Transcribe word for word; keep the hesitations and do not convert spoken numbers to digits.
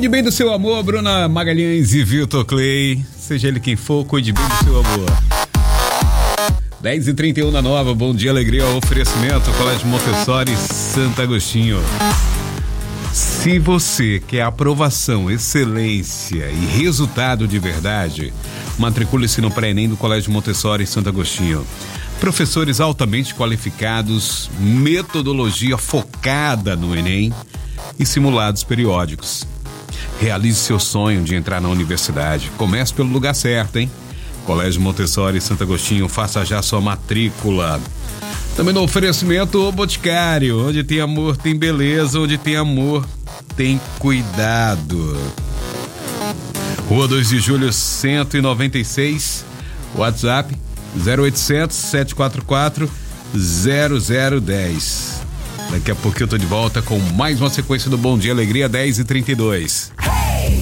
Cuide bem do seu amor, Bruna Magalhães e Vitor Clay. Seja ele quem for, cuide bem do seu amor. dez e trinta e um na Nova, bom dia, alegria, oferecimento, Colégio Montessori, Santo Agostinho. Se você quer aprovação, excelência e resultado de verdade, matricule-se no pré-ENEM do Colégio Montessori, Santo Agostinho. Professores altamente qualificados, metodologia focada no ENEM e simulados periódicos. Realize seu sonho de entrar na universidade. Comece pelo lugar certo, hein? Colégio Montessori, Santo Agostinho, faça já sua matrícula. Também no oferecimento O Boticário, onde tem amor tem beleza, onde tem amor tem cuidado. Rua dois de Julho, cento e noventa e seis, WhatsApp zero oitocentos, sete quatro quatro, zero zero um zero. Daqui a pouco eu tô de volta com mais uma sequência do Bom Dia Alegria, dez e trinta e dois.